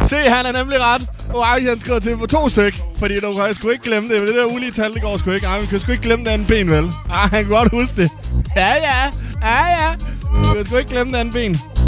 Se, han er nemlig ret. Han skriver til på 2 styk. Fordi du kan sgu ikke glemme det. Men det der ulige tal, det går sgu ikke. Ej, vi kan sgu ikke glemme det andet ben, vel? Ej, han kan godt huske det. Ja. Du kan sgu ikke glemme det andet ben.